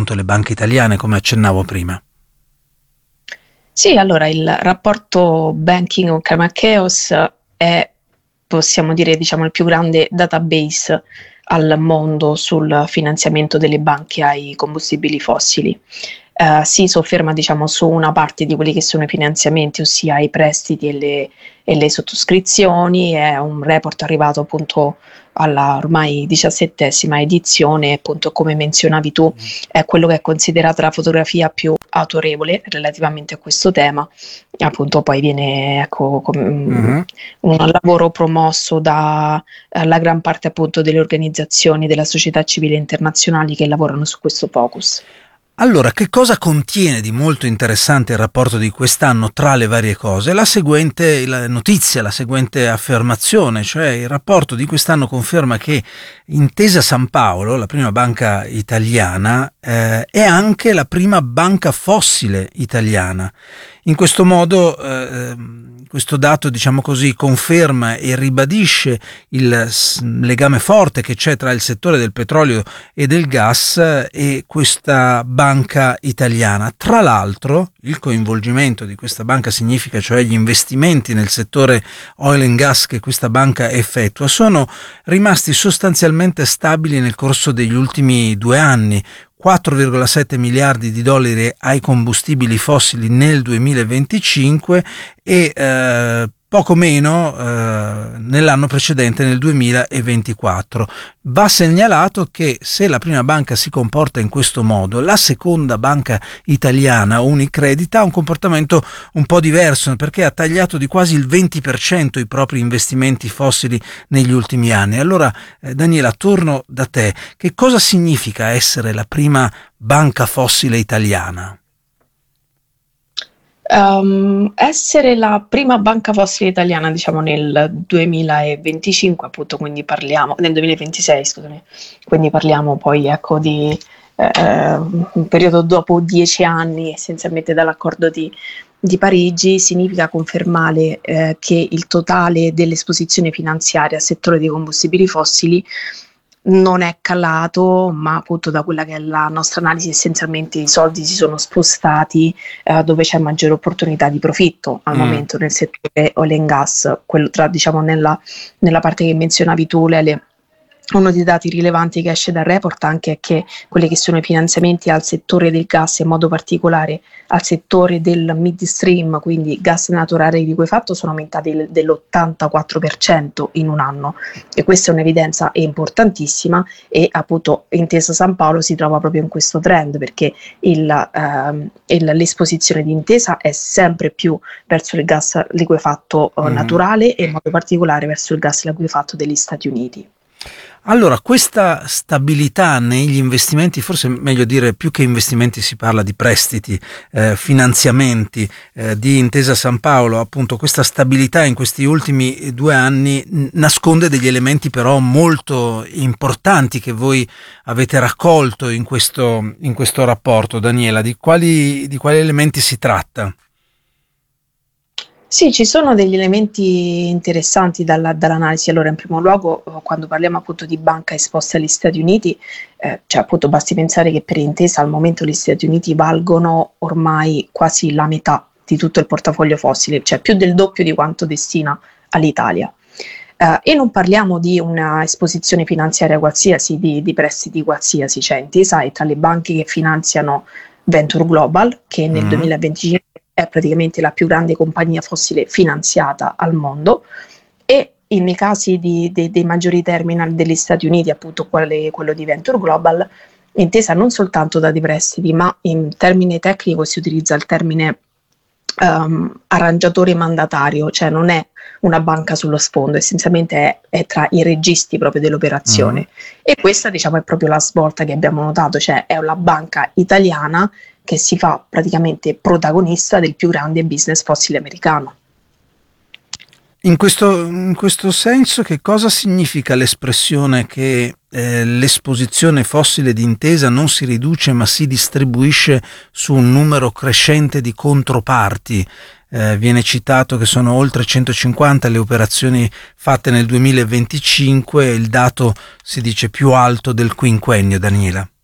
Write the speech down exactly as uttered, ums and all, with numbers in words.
appunto le banche italiane, come accennavo prima. Sì, allora il rapporto Banking on Climate Chaos è, possiamo dire, diciamo, il più grande database al mondo sul finanziamento delle banche ai combustibili fossili. Uh, si sofferma, diciamo, su una parte di quelli che sono i finanziamenti, ossia i prestiti e le, e le sottoscrizioni. È un report arrivato appunto alla ormai diciassettesima edizione, appunto come menzionavi tu, è quello che è considerata la fotografia più autorevole relativamente a questo tema. Appunto poi viene, ecco, com- mm-hmm. un lavoro promosso dalla eh, gran parte appunto delle organizzazioni della società civile internazionali che lavorano su questo focus. Allora, che cosa contiene di molto interessante il rapporto di quest'anno tra le varie cose? La seguente la notizia, la seguente affermazione, cioè il rapporto di quest'anno conferma che Intesa Sanpaolo, la prima banca italiana, eh, è anche la prima banca fossile italiana. In questo modo eh, questo dato, diciamo così, conferma e ribadisce il legame forte che c'è tra il settore del petrolio e del gas e questa banca italiana. Tra l'altro, il coinvolgimento di questa banca significa, cioè gli investimenti nel settore oil and gas che questa banca effettua, sono rimasti sostanzialmente stabili nel corso degli ultimi due anni. quattro virgola sette miliardi di dollari ai combustibili fossili nel duemilaventicinque e eh, poco meno eh, nell'anno precedente, nel duemilaventiquattro. Va segnalato che se la prima banca si comporta in questo modo, la seconda banca italiana, Unicredit, ha un comportamento un po' diverso, perché ha tagliato di quasi il venti per cento i propri investimenti fossili negli ultimi anni. Allora, eh, Daniela, torno da te. Che cosa significa essere la prima banca fossile italiana? Um, essere la prima banca fossile italiana, diciamo, nel duemilaventicinque, appunto, quindi parliamo nel duemilaventisei, scusami, quindi parliamo poi, ecco, di eh, un periodo dopo dieci anni essenzialmente dall'accordo di, di Parigi, significa confermare eh, che il totale dell'esposizione finanziaria al settore dei combustibili fossili non è calato, ma appunto da quella che è la nostra analisi essenzialmente i soldi si sono spostati eh, dove c'è maggiore opportunità di profitto al mm. momento nel settore oil and gas, quello tra, diciamo, nella, nella parte che menzionavi tu, Lele. Uno dei dati rilevanti che esce dal report anche è che quelli che sono i finanziamenti al settore del gas, in modo particolare al settore del midstream, quindi gas naturale liquefatto, sono aumentati dell'ottantaquattro per cento in un anno, e questa è un'evidenza importantissima, e appunto Intesa Sanpaolo si trova proprio in questo trend, perché il, ehm, il, l'esposizione di Intesa è sempre più verso il gas liquefatto eh, mm. naturale, e in modo particolare verso il gas liquefatto degli Stati Uniti. Allora, questa stabilità negli investimenti, forse meglio dire più che investimenti si parla di prestiti, eh, finanziamenti eh, di Intesa Sanpaolo, appunto questa stabilità in questi ultimi due anni nasconde degli elementi però molto importanti che voi avete raccolto in questo, in questo rapporto. Daniela, di quali, di quali elementi si tratta? Sì, ci sono degli elementi interessanti dalla, dall'analisi. Allora, in primo luogo, quando parliamo appunto di banca esposta agli Stati Uniti, eh, cioè appunto basti pensare che per Intesa al momento gli Stati Uniti valgono ormai quasi la metà di tutto il portafoglio fossile, cioè più del doppio di quanto destina all'Italia. Uh, e non parliamo di una esposizione finanziaria qualsiasi, di, di prestiti qualsiasi, cioè Intesa è tra le banche che finanziano Venture Global, che nel mm. duemilaventicinque è praticamente la più grande compagnia fossile finanziata al mondo, e nei casi di, de, dei maggiori terminal degli Stati Uniti, appunto quale, quello di Venture Global, Intesa non soltanto dà dei prestiti, ma in termine tecnico si utilizza il termine um, arrangiatore mandatario, cioè non è una banca sullo sfondo, essenzialmente è, è tra i registi proprio dell'operazione. Mm. E questa, diciamo, è proprio la svolta che abbiamo notato, cioè è una banca italiana che si fa praticamente protagonista del più grande business fossile americano. In questo, in questo senso, che cosa significa l'espressione che eh, l'esposizione fossile di Intesa non si riduce ma si distribuisce su un numero crescente di controparti? Eh, viene citato che sono oltre centocinquanta le operazioni fatte nel duemilaventicinque, il dato si dice più alto del quinquennio, Daniela.